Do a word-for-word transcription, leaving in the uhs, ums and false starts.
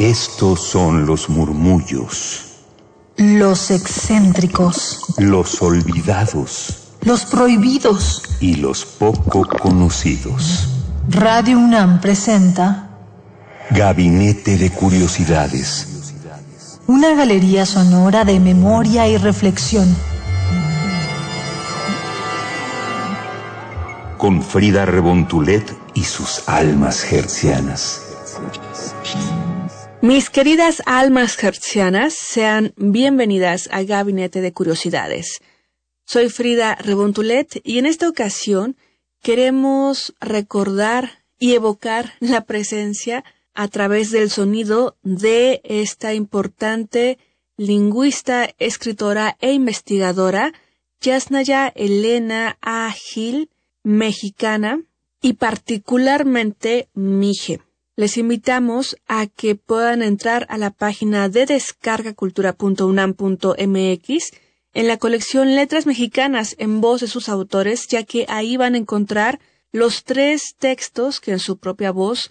Estos son los murmullos, los excéntricos, los olvidados, los prohibidos y los poco conocidos. Radio UNAM presenta Gabinete de Curiosidades. Una galería sonora de memoria y reflexión. Con Frida Rebontulet y sus almas hertzianas. Mis queridas almas hertzianas, sean bienvenidas a Gabinete de Curiosidades. Soy Frida Rebontulet y en esta ocasión queremos recordar y evocar la presencia a través del sonido de esta importante lingüista, escritora e investigadora, Yasnaya Elena A. Gil, mexicana, y particularmente Mije. Les invitamos a que puedan entrar a la página de descarga cultura punto unam punto m x en la colección Letras Mexicanas en voz de sus autores, ya que ahí van a encontrar los tres textos que en su propia voz